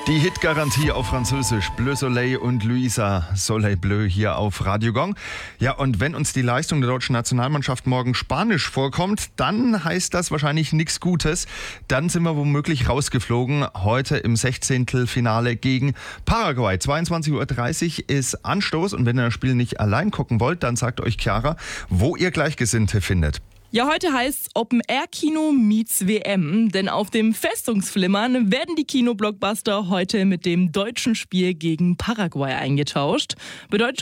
Die Hitgarantie auf Französisch. Bleu Soleil und Luisa Soleil Bleu hier auf Radio Gong. Ja, und wenn uns die Leistung der deutschen Nationalmannschaft morgen Spanisch vorkommt, dann heißt das wahrscheinlich nichts Gutes. Dann sind wir womöglich rausgeflogen. Heute im 16. Finale gegen Paraguay. 22:30 Uhr ist Anstoß. Und wenn ihr das Spiel nicht allein gucken wollt, dann sagt euch Chiara, wo ihr Gleichgesinnte findet. Ja, heute heißt's Open-Air-Kino meets WM, denn auf dem Festungsflimmern werden die Kinoblockbuster heute mit dem deutschen Spiel gegen Paraguay eingetauscht. Bedeutet